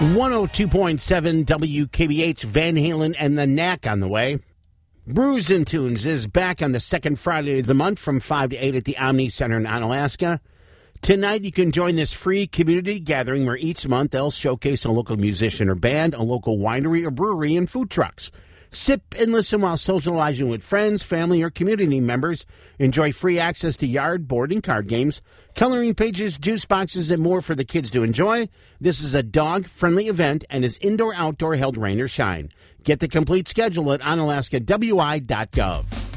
102.7 WKBH, Van Halen and the Knack on the way. Brews and Tunes is back on the second Friday of the month from 5 to 8 at the Omni Center in Onalaska. Tonight you can join this free community gathering where each month they'll showcase a local musician or band, a local winery or brewery, and food trucks. Sip and listen while socializing with friends, family, or community members. Enjoy free access to yard, board, and card games, coloring pages, juice boxes, and more for the kids to enjoy. This is a dog-friendly event and is indoor-outdoor, held rain or shine. Get the complete schedule at onalaskawi.gov.